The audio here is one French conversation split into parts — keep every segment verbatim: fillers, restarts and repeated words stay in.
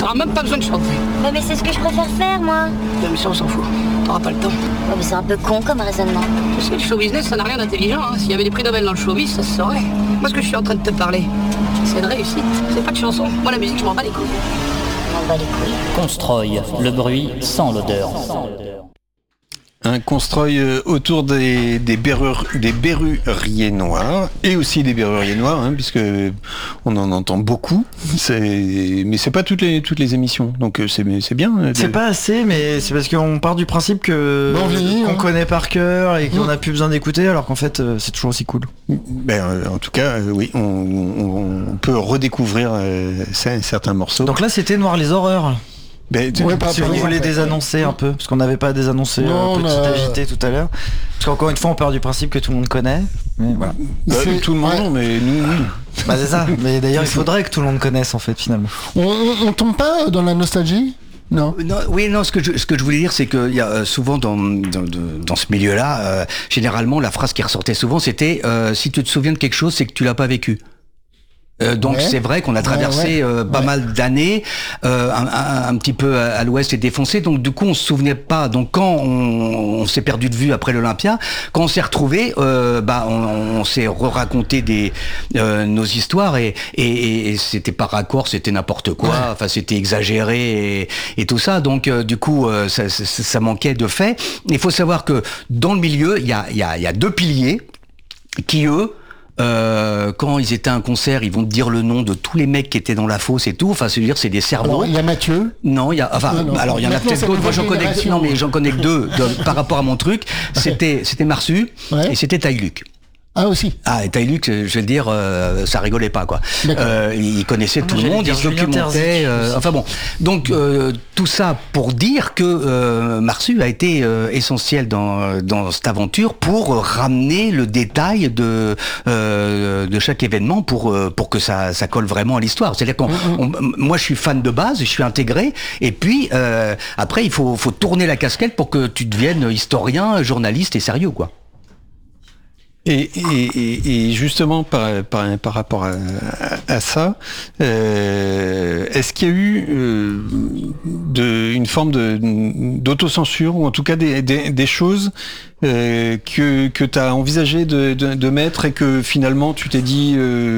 T'auras même pas besoin de chanter. Ouais, mais c'est ce que je préfère faire, moi. Non, mais ça, on s'en fout. T'auras pas le temps. Ouais, mais c'est un peu con comme raisonnement. Tu sais, le show business, ça n'a rien d'intelligent. Hein. S'il y avait des prix Nobel dans le showbiz, ça se saurait. Moi, ce que je suis en train de te parler, c'est de réussite. C'est pas de chanson. Moi, la musique, je m'en bats les couilles. Je m'en bats les couilles. Constroy, le bruit sans l'odeur. Un Constroy autour des, des, berrur, des berruriers noirs et aussi des berruriers noirs, hein, puisque on en entend beaucoup. C'est, mais c'est pas toutes les toutes les émissions, donc c'est c'est bien. C'est de... pas assez, mais c'est parce qu'on part du principe que bon, qu'on hein. connaît par cœur et qu'on n'a plus besoin d'écouter, alors qu'en fait c'est toujours aussi cool. Ben, en tout cas, oui, on, on, on peut redécouvrir euh, certains morceaux. Donc là, c'était Noir les horreurs. Ben, ouais, si vous voulez désannoncer un peu, parce qu'on n'avait pas désannoncé un petit euh... agité tout à l'heure. Parce qu'encore une fois, on part du principe que tout le monde connaît. Mais voilà. Bah, tout le monde, ouais. mais nous, oui. Bah c'est ça. Mais d'ailleurs, il faudrait que tout le monde connaisse en fait, finalement. On, on, on tombe pas dans la nostalgie ? Non. non. Oui, non. Ce que je, ce que je voulais dire, c'est qu'il y a euh, souvent dans, dans, dans ce milieu-là, euh, généralement, la phrase qui ressortait souvent, c'était euh, si tu te souviens de quelque chose, c'est que tu l'as pas vécu. Euh, donc ouais. c'est vrai qu'on a traversé ouais, ouais. Euh, pas ouais. mal d'années, euh, un, un, un petit peu à, à l'ouest et défoncé, donc du coup on se souvenait pas. Donc quand on, on s'est perdu de vue après l'Olympia, quand on s'est retrouvé, euh, bah on, on s'est re-raconté des euh, nos histoires et, et, et c'était pas raccord, c'était n'importe quoi, ouais. enfin c'était exagéré et, et tout ça. Donc euh, du coup euh, ça, ça, ça manquait de fait. Il faut savoir que dans le milieu il y a il y a il y a deux piliers qui eux Euh, quand ils étaient à un concert, ils vont te dire le nom de tous les mecs qui étaient dans la fosse et tout. Enfin, c'est dire, c'est des cerveaux. Il y a Mathieu. Non, il y a. Enfin, non, non. alors il y en a peut-être d'autres. Moi, j'en connais. Non, mais j'en connais que deux de, par rapport à mon truc. C'était, c'était Marsu ouais. et c'était Taïluc. Ah aussi. Ah, et Taïluc, je vais le dire, euh, ça rigolait pas quoi. Euh, il connaissait tout le monde, il se documentait. Euh, enfin bon, donc euh, tout ça pour dire que euh, Marsu a été euh, essentiel dans dans cette aventure pour ramener le détail de euh, de chaque événement pour pour que ça ça colle vraiment à l'histoire. C'est-à-dire qu'on, mm-hmm. on, moi je suis fan de base, je suis intégré, et puis euh, après il faut faut tourner la casquette pour que tu deviennes historien, journaliste et sérieux quoi. Et, et, et justement par, par, par rapport à, à, à ça, euh, est-ce qu'il y a eu euh, de, une forme de, d'autocensure ou en tout cas des, des, des choses euh, que, que tu as envisagé de, de, de mettre et que finalement tu t'es dit euh,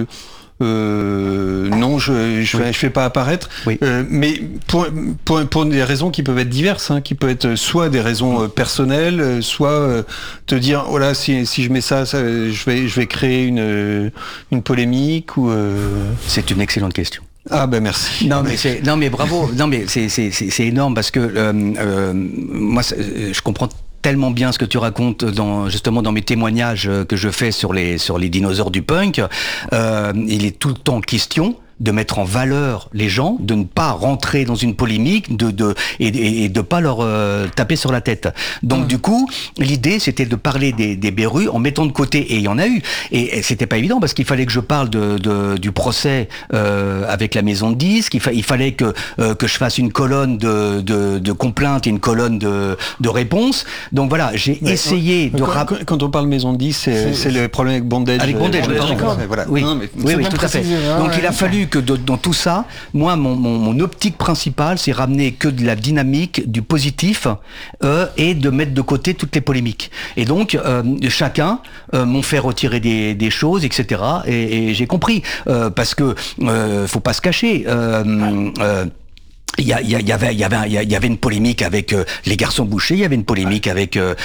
Euh, non, je je, oui. fais, je fais pas apparaître. Oui. Euh, mais pour, pour pour des raisons qui peuvent être diverses, hein, qui peuvent être soit des raisons euh, personnelles, soit euh, te dire oh là si si je mets ça, ça je vais je vais créer une une polémique ou. Euh... C'est une excellente question. Ah ben merci. Non mais c'est non mais bravo. Non mais c'est c'est c'est, c'est énorme parce que euh, euh, moi je comprends tellement bien ce que tu racontes dans justement dans mes témoignages que je fais sur les sur les dinosaures du punk. Euh, il est tout le temps question de mettre en valeur les gens, de ne pas rentrer dans une polémique, de de et, et, et de pas leur euh, taper sur la tête. Donc mmh. du coup, l'idée c'était de parler des des berrus en mettant de côté, et il y en a eu. Et, et c'était pas évident parce qu'il fallait que je parle de, de du procès euh, avec la maison de disques. Il, fa, il fallait que euh, que je fasse une colonne de de, de complaintes et une colonne de de réponses. Donc voilà, j'ai ouais, essayé ouais. de quand, rap... quand on parle maison de disques, c'est, c'est, c'est le problème avec Bondage. Avec Bondage, euh, d'accord. Voilà. Oui, non, mais oui, oui, tout à fait. Hein, Donc ouais, il a fallu que de, dans tout ça, moi, mon, mon, mon optique principale, c'est ramener que de la dynamique, du positif, euh, et de mettre de côté toutes les polémiques. Et donc, euh, chacun euh, m'ont fait retirer des, des choses, et cetera. Et, et j'ai compris, euh, parce que euh, faut pas se cacher. Euh, euh, Il y, a, il y avait, il y avait, il y avait une polémique avec euh, les garçons bouchés. Il y avait une polémique avec euh,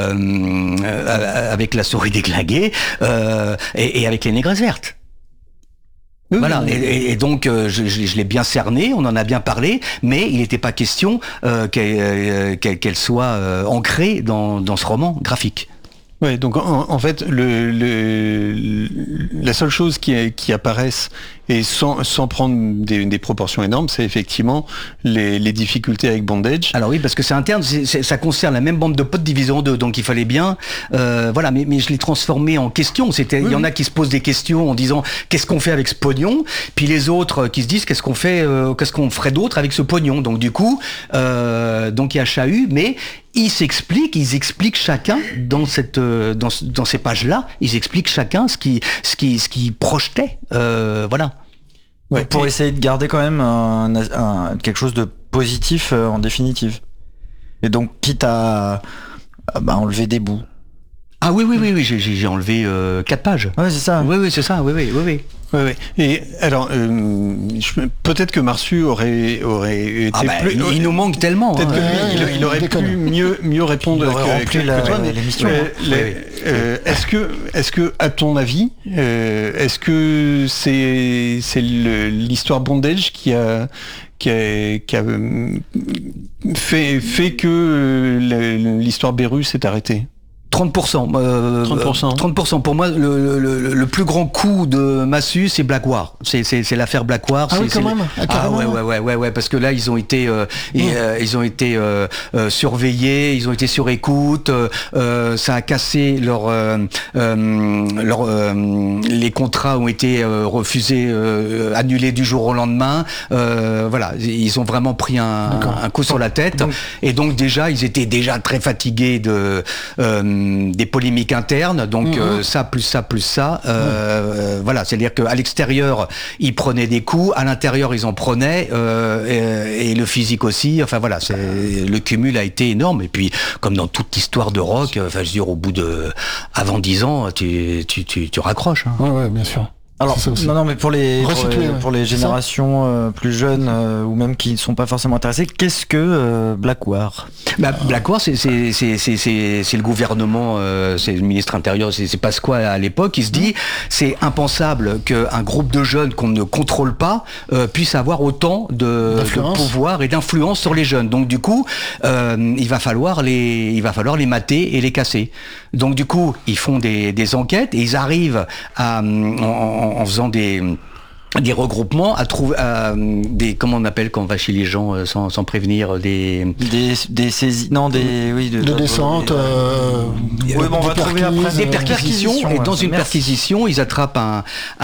euh, avec la souris déglinguée euh, et, et avec les négresses vertes. Oui, voilà, oui, oui. Et, et donc euh, je, je, je l'ai bien cerné, on en a bien parlé, mais il n'était pas question euh, qu'elle, euh, qu'elle, qu'elle soit euh, ancrée dans, dans ce roman graphique. Ouais, donc en, en fait, le, le, la seule chose qui, qui apparaissent, et sans, sans prendre des, des proportions énormes, c'est effectivement les, les difficultés avec Bondage. Alors oui, parce que c'est interne, c'est, c'est, ça concerne la même bande de potes divisée en deux, donc il fallait bien, euh, voilà, mais, mais je l'ai transformé en question. C'était, oui, il y en a qui se posent des questions en disant qu'est-ce qu'on fait avec ce pognon, puis les autres qui se disent qu'est-ce qu'on fait, euh, qu'est-ce qu'on ferait d'autre avec ce pognon. Donc du coup, euh, donc il y a chahut, mais ils s'expliquent, ils expliquent chacun dans cette, dans, dans ces pages-là, ils expliquent chacun ce qui, ce qui, ce qui projetait, euh, voilà. Ouais. Pour Et- essayer de garder quand même un, un- quelque chose de positif euh, en définitive. Et donc, quitte à, à bah, enlever des bouts. Ah oui, oui, oui, oui, j'ai, j'ai j'ai enlevé euh, quatre pages. Ouais, c'est ça. Oui, oui, c'est ça, oui, oui, oui, oui. Ouais, ouais. Et alors, euh, je- peut-être que Marsu aurait aurait été Ah bah, plus. il, il nous manque tellement. Peut-être hein. que lui, Ouais, il, il aurait déconne. pu mieux mieux répondre Il aurait que, rempli que- la- que toi. Mais l'émission. euh, les- Oui, oui. euh, est-ce que est-ce que à ton avis, euh, est-ce que c'est c'est le- l'histoire bondage qui a qui a, qui a euh, fait fait que euh, la- l'histoire Beru s'est arrêtée? trente pour cent. euh, trente pour cent. trente pour cent. Pour moi, le, le, le plus grand coup de Massu, c'est Blackwar. C'est, c'est, c'est l'affaire Blackwar. Ah c'est, oui, quand c'est même. le- Ah, Ah carrément. ouais, ouais, ouais, ouais, ouais, parce que là, ils ont été, euh, et, euh, ils ont été euh, euh, surveillés, ils ont été sur écoute. Euh, euh, ça a cassé leur, euh, euh, leur, euh, les contrats ont été euh, refusés, euh, annulés du jour au lendemain. Euh, voilà, ils ont vraiment pris un, D'accord. un coup sur la tête. Donc- Et donc déjà, ils étaient déjà très fatigués de euh, des polémiques internes. Donc Mhm. euh, ça plus ça plus ça. Euh, euh, voilà, c'est-à-dire qu'à l'extérieur, ils prenaient des coups, à l'intérieur, ils en prenaient, euh, et, et le physique aussi. Enfin voilà, c'est le cumul a été énorme. Et puis, comme dans toute l'histoire de rock, enfin je veux dire, au bout de avant dix ans, tu tu tu, tu raccroches. Hein. Ouais, ouais, bien sûr. Alors, C'est ça aussi. non, non, mais pour les, pour Resituer, les, ouais. pour les C'est ça. générations euh, plus jeunes euh, ou même qui ne sont pas forcément intéressées, qu'est-ce que euh, Blackwar? Bah, Blackwar, c'est c'est c'est c'est c'est c'est le gouvernement, euh, c'est le ministre intérieur, c'est c'est Pasqua à l'époque, qui se dit c'est impensable qu'un groupe de jeunes qu'on ne contrôle pas euh, puisse avoir autant de, de D'influence. pouvoir et d'influence sur les jeunes. Donc du coup, euh, il va falloir les il va falloir les mater et les casser. Donc du coup, ils font des des enquêtes et ils arrivent à en, en, en faisant des des regroupements à trouver à, des comment on appelle quand on va chez les gens euh, sans, sans prévenir des Des, des saisies, non, des, oui, De descente. euh, Oui, bon, on va des trouver après perquises, des euh, perquisitions perquisitions, et ouais. dans une Merci. perquisition ils attrapent un,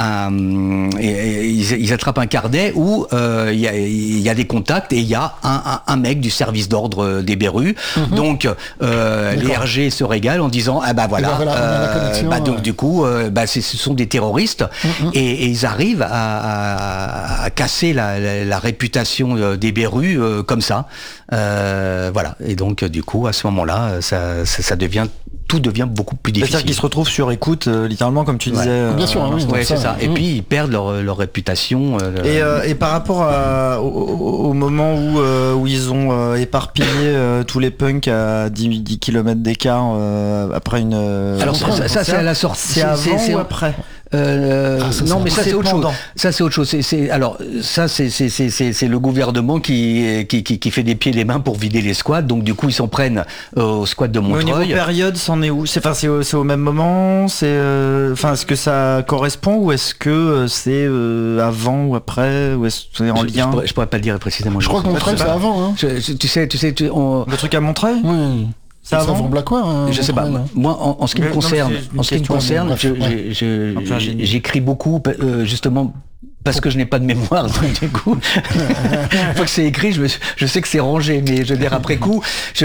un et- et ils, ils attrapent un carnet où euh, il y, a, il y a des contacts et il y a un, un, un mec du service d'ordre des Berus. Donc euh, les D'accord. R G se régalent en disant ah bah voilà, Eh ben voilà, on a la euh, connexion, bah donc ouais. du coup euh, bah c'est- ce sont des terroristes Mhm. et, et ils arrivent à, à, à casser la, la, la réputation euh, des Berus euh, comme ça. Euh, voilà, et donc euh, du coup à ce moment-là ça, ça, ça devient tout devient beaucoup plus difficile. C'est-à-dire qu'ils se retrouvent sur écoute, euh, littéralement, comme tu Ouais. disais. euh, Bien sûr, hein, oui. Ouais, ça, c'est ça. Et mm. puis ils perdent leur, leur réputation. euh, Et, euh, et par rapport à, au, au- au moment où, euh, où ils ont euh, éparpillé euh, tous les punks à dix, dix kilomètres d'écart euh, après une... euh, Alors ça, ça, ça, c'est à la sortie. C'est avant ou après Euh, Ah, ça, non, c'est- mais ça c'est c'est autre chose. pendant. Ça c'est autre chose. C'est, c'est alors ça c'est c'est c'est c'est c'est le gouvernement qui, qui qui qui fait des pieds et des mains pour vider les squats. Donc du coup ils s'en prennent euh, au squat de Mais au niveau Montreuil. période, c'en est où? C'est enfin c'est au, c'est au même moment. C'est euh, enfin est-ce que ça correspond ou est-ce que euh, c'est euh, avant ou après ou est-ce que c'est en Je- je, lien? pourrais, je pourrais pas le dire précisément. Je crois que Montreuil, sais c'est pas. avant. Hein. Je- je- tu sais tu sais tu- on- Le truc à Montreuil? Oui. C'est C'est avant avant Blackwar. hein, je sais pas. Montreuil, hein. Moi, en, en ce qui me Mais non, mais concerne, c'est une en ce qui me question, concerne, bref, je- ouais. je- Un peu un je- génie. j'écris beaucoup, euh, justement. Parce que je n'ai pas de mémoire, donc du coup, une fois que c'est écrit, je, me suis- je sais que c'est rangé, mais je veux dire après coup,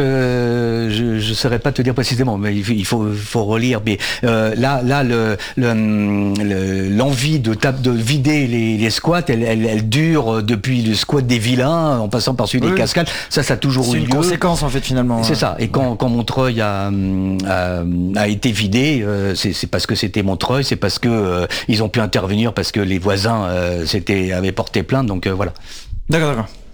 je je, je saurais pas te dire précisément, mais il faut il faut, faut relire. Mais euh, là là le le- le- l'envie de tape de vider les, les squats, elle, elle elle dure depuis le squat des vilains, en passant par celui Oui. des cascades. Ça ça a toujours C'est eu une lieu. conséquence en fait finalement. C'est ça. Et quand, quand Montreuil a, a, a été vidé, euh, c'est c'est parce que c'était Montreuil, c'est parce que euh, ils ont pu intervenir parce que les voisins euh, s'étaient avaient porté plainte. Donc euh, voilà. D'accord, d'accord.